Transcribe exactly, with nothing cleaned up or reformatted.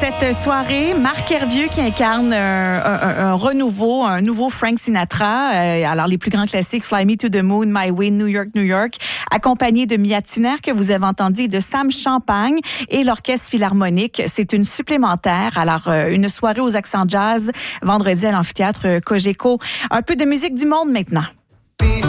cette soirée, Marc Hervieux qui incarne un, un, un renouveau, un nouveau Frank Sinatra. Euh, alors, les plus grands classiques, Fly Me to the Moon, My Way, New York, New York, accompagné de Mia Tiner, que vous avez entendu, et de Sam Champagne et l'Orchestre Philharmonique. C'est une supplémentaire. Alors, euh, une soirée aux accents jazz, vendredi à l'amphithéâtre Cogeco. Un peu de musique du monde maintenant.